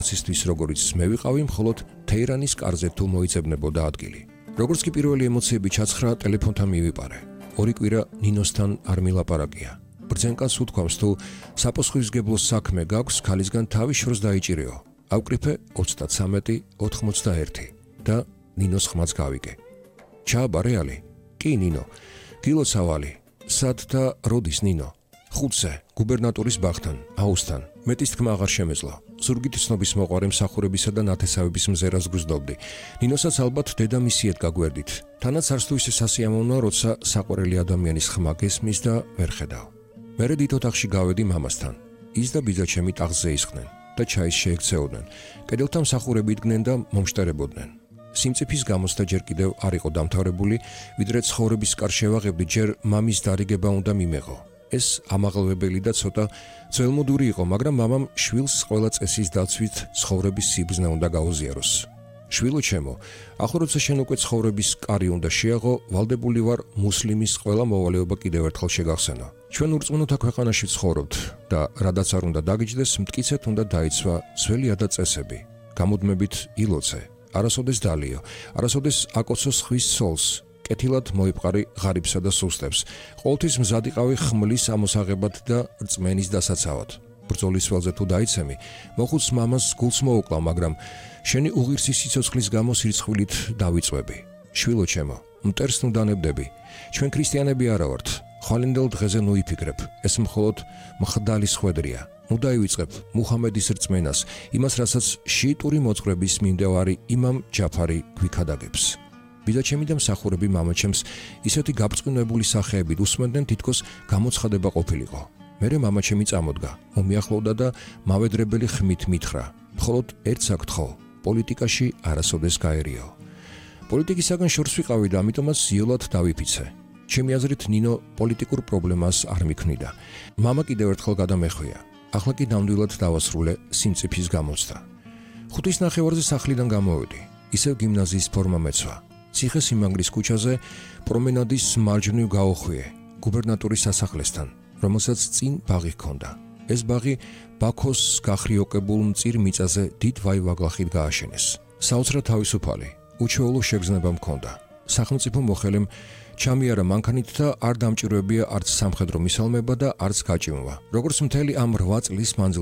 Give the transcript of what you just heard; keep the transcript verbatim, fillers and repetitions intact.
სისტვის როგორიც მე ვიყავი, მხოლოდ თეირანის კარზე თუ მოიწებნებოდა ადგილი. როგორც კი პირველი ემოციები ჩაცხრა, ტელეფონთან მივიპარე. ორი კვირა ნინოსთან არ მილაპარაკია. ბრძენკანს უთქვამს თუ საპასუხისმგებლო საქმე გაქვს, ქალისგან თავის შორს დაიჭირეო. ავკრიფე ოცდათრამეტი ოცდაერთი და ნინოს ხმაც გავიგე. ჩააბარე ალი? კი ნინო. გილოცავალი. სად და როდის ნინო? ხუთზე, გუბერნატორის ბაღთან, აუსთან. მეტის თქმა აღარ შემეძლო. ზურგით ცნობის მოყვარე მსახურებისა და ნათესავების მზერას გრძნობდი. ნინოსაც ალბათ დედამისიეთ გაგვერდით. თანაც არც თუ ისე სასიამოვნოა, როცა საყვარელი ადამიანის ხმა გესმის და ვერ ხედავ. მერე დიდ ოთახში გავედი მამასთან. ის და ბიძაჩემი ტახტზე ისხდნენ და ჩაის შეექცეოდნენ. კედელთან მსახურები იდგნენ და მომშტერებოდნენ. სიმწიფის გამოცდა ჯერ კიდევ არ იყო დამთავრებული, ვიდრე ცხოვრების კარ შევაღებდი, ჯერ მამის დარიგება უნდა მიმეღო. ეს ამაღლვებელი და ცოტა ძველმოდური იყო, მაგრამ მამამ შვილს ყველა წესის დაცვით ცხოვრების სიბრძნე უნდა გაუზიაროს. შვილო ჩემო, ახლა როცა შენ უკვე ცხოვრების კარი უნდა შეაღო, ვალდებული ვარ მუსლიმის ყველა მოვალეობა კიდევ ერთხელ შეგახსენო. ჩვენ ურწმუნოთა ქვეყანაში ვცხოვრობთ და რადაც არ უნდა დაგიჯდეს, მტკიცედ უნდა დაიცვა ძველი ადაწესები. გამუდმებით ილოცე, არასოდეს დალიო, არასოდეს აკოცო ხვის სოლს. კეთილად მოიპყარი ღარიბსა და სუსტებს. ყოველთვის მზად იყავი ხმლის ამოსაღებად და რწმენის დასაცავად. ბრძოლის ველზე თუ დაიცემი, მოხუც მამას გულს მოუკლავ, მაგრამ შენი უღირსი სიცოცხლის გამო სირცხვილით დავიწვევი. შვილო ჩემო, მტერს ნუ დანებდები. ჩვენ ქრისტიანები არა ვართ. ხვალინდელ დღეზე ნუ იფიქრებ. ეს მხოლოდ მხდალი სხვედრია. ნუ დაივიწყებ მუჰამედის რწმენას, იმას, რასაც შიიტური მოძღვრების მიმდევარი იმამ ჯაფარი გვიქადაგებს. ბიძაჩემი და მსახურები მამაჩემს ისეთი გაბრწყინებული სახეებით უსმენდნენ, თითქოს გამოცხადება ყოფილიყო. მერე მამაჩემი წამოდგა, მომიახლოვდა და მავედრებელი ხმით მითხრა: მხოლოდ ერთს აკთხო, პოლიტიკაში არასოდეს გაერიო. პოლიტიკისაგან შორს ვიყავი და ამიტომაც ზიოლად დავიფიცე. ჩემი აზრით ნინო პოლიტიკურ პრობლემას არ მიქმნიდა. მამა კიდევ ერთხელ გადამეხვია. ახლა კი ნამდვილად დავასრულე სიმწიფის გამოცდა. ხუთის ნახევარზე სახლიდან გამოვედი. ისევ გიმნაზიის ფორმა მეცვა. ციხე-სიმაგრის ქუჩაზე პრომენადის მარჯვნივ გაუხვიე, გუბერნატორის სასახლესთან, რომელსაც წინ ბაღი ჰქონდა. ეს ბაღი ბაქოს გახრიოკებულ მწիր მიწაზე დიდ ვაივაგლახით გააშენეს. საოცრად თავისუფალი, უჩვეულო შეგრძნება მქონდა. სახელმწიფო მოხელემ ჩამიარა მანქანით და არ დამჭირვებია არც სამხედრო მისალმება და არც გაჭიმვა. როგორც მთელი ამ რვა წლის მანძილზე